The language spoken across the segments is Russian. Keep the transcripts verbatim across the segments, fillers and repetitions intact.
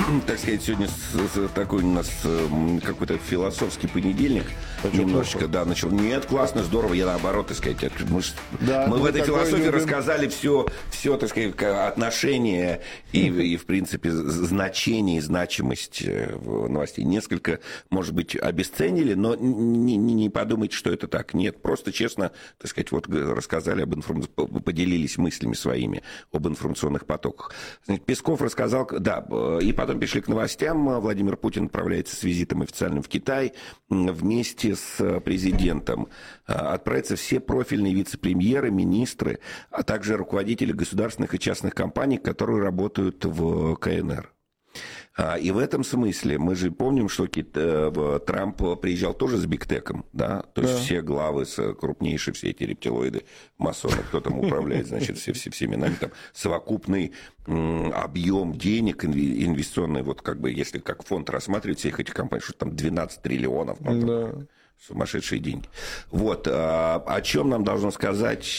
так сказать, сегодня с, с, такой у нас какой-то философский понедельник. А немножечко, плохо? Да, начал. Нет, классно, здорово, я наоборот, так сказать, мы, да, мы в этой философии любим... рассказали все, все, так сказать, отношения и, mm-hmm. и, в принципе, значение и значимость новостей. Несколько, может быть, обесценили, но не, не, не подумайте, что это так. Нет, просто честно, так сказать, вот рассказали об информации, поделились мыслями своими об информационных потоках. Песков рассказал, да, и потом перешли к новостям. Владимир Путин отправляется с визитом официальным в Китай. Вместе с президентом отправятся все профильные вице-премьеры, министры, а также руководители государственных и частных компаний, которые работают в ка эн эр. И в этом смысле мы же помним, что Трамп приезжал тоже с бигтеком, да, то есть да. все главы, крупнейшие, все эти рептилоиды, масоны, кто там управляет, значит, все, все, всеми нами, там совокупный м, объем денег инвестиционный, вот как бы, если как фонд рассматривать всех этих компаний, что там двенадцать триллионов, да. Сумасшедшие деньги. Вот, о чем нам должно сказать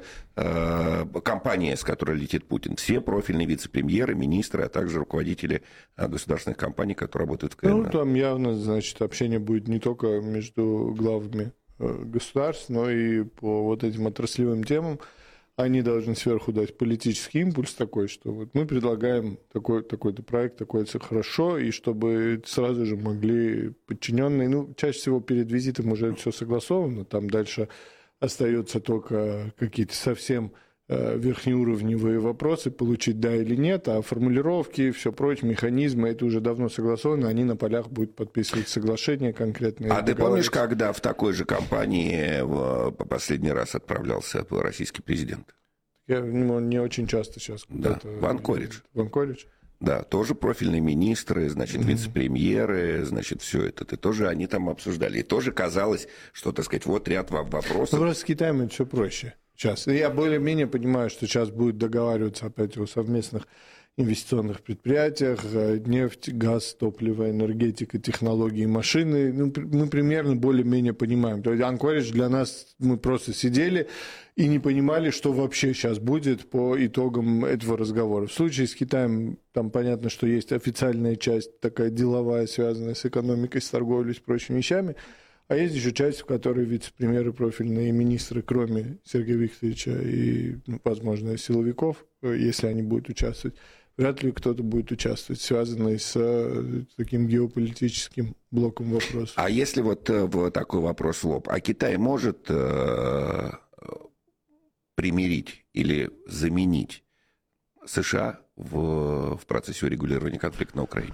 компания, с которой летит Путин. Все профильные вице-премьеры, министры, а также руководители государственных компаний, которые работают в ка эн эр. Ну, там явно, значит, общение будет не только между главами государств, но и по вот этим отраслевым темам. Они должны сверху дать политический импульс такой, что вот мы предлагаем такой, такой-то проект, такой-то хорошо, и чтобы сразу же могли подчиненные, ну, чаще всего перед визитом уже все согласовано, там дальше остается только какие-то совсем э, верхнеуровневые вопросы, получить да или нет, а формулировки, все прочее, механизмы, это уже давно согласовано, они на полях будут подписывать соглашения конкретные. А ты помнишь, когда в такой же компании в, по последний раз отправлялся российский президент? Я не очень часто сейчас. Да, в Анкоридж. В Анкоридж? Да, тоже профильные министры, значит, mm-hmm. вице-премьеры, значит, все это. И тоже они там обсуждали. И тоже казалось, что, так сказать, вот ряд вопросов. Ну, просто с Китаем это все проще сейчас. Я более-менее понимаю, что сейчас будет договариваться опять о совместных инвестиционных предприятиях, нефть, газ, топливо, энергетика, технологии, машины. Ну, мы примерно более-менее понимаем. То есть Анкоридж для нас, мы просто сидели и не понимали, что вообще сейчас будет по итогам этого разговора. В случае с Китаем, там понятно, что есть официальная часть, такая деловая, связанная с экономикой, с торговлей, с прочими вещами, а есть еще часть, в которой вице-премьеры, профильные министры, кроме Сергея Викторовича и, ну, возможно, силовиков, если они будут участвовать, вряд ли кто-то будет участвовать, связанный с таким геополитическим блоком вопросов. А если вот, вот такой вопрос в лоб, а Китай может э, примирить или заменить США в, в процессе урегулирования конфликта на Украине?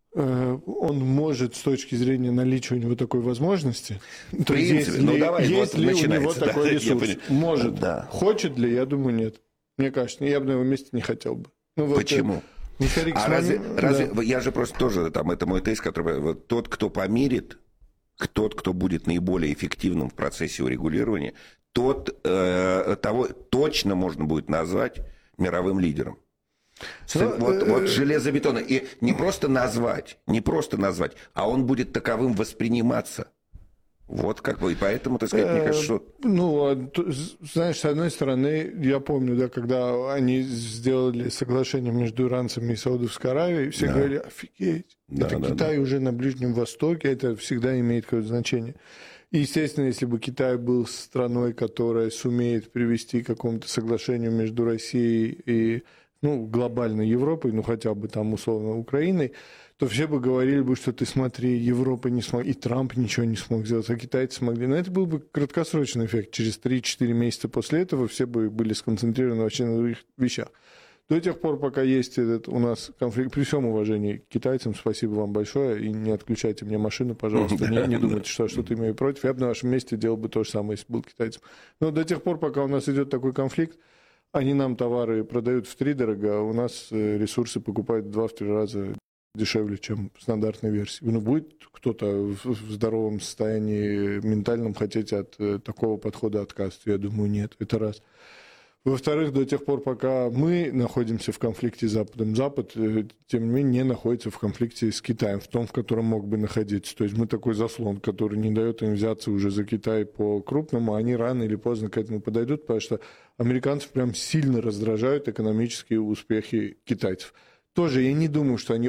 Он может с точки зрения наличия у него такой возможности. В принципе, есть ну, ли, давай, есть вот ли у него да, такой ресурс? Может. Да. Хочет ли? Я думаю, нет. Мне кажется, я бы на его месте не хотел бы. Ну, вот почему? Ну, старик, а разве, да. разве, я же просто тоже, там, это мой тезис, который, вот, тот, кто помирит, тот, кто будет наиболее эффективным в процессе урегулирования, тот, э, того точно можно будет назвать мировым лидером. Ну, вот, вот железобетонно. И не просто назвать, не просто назвать, а он будет таковым восприниматься. Вот как бы, и поэтому, так сказать, мне кажется, что... Ну, знаешь, с одной стороны, я помню, да, когда они сделали соглашение между иранцами и Саудовской Аравией, все да. говорили, офигеть, да, это да, Китай да. уже на Ближнем Востоке, это всегда имеет какое-то значение. И, естественно, если бы Китай был страной, которая сумеет привести к какому-то соглашению между Россией и, ну, глобальной Европой, ну, хотя бы там, условно, Украиной, то все бы говорили бы, что ты смотри, Европа не смогла, и Трамп ничего не смог сделать, а китайцы смогли. Но это был бы краткосрочный эффект. Через три-четыре месяца после этого все бы были сконцентрированы вообще на других вещах. До тех пор, пока есть этот у нас конфликт, при всем уважении к китайцам, спасибо вам большое, и не отключайте мне машину, пожалуйста, не, не думайте, что я что-то имею против. Я бы на вашем месте делал бы то же самое, если бы был китайцем. Но до тех пор, пока у нас идет такой конфликт, они нам товары продают втридорого, а у нас ресурсы покупают в два-три раза дешевле, чем в стандартной версии. Ну, будет кто-то в здоровом состоянии ментальном хотеть от такого подхода отказываться? Я думаю, нет. Это раз. Во-вторых, до тех пор, пока мы находимся в конфликте с Западом, Запад, тем не менее, не находится в конфликте с Китаем, в том, в котором мог бы находиться. То есть мы такой заслон, который не дает им взяться уже за Китай по-крупному, а они рано или поздно к этому подойдут, потому что американцев прям сильно раздражают экономические успехи китайцев. Тоже я не думаю, что они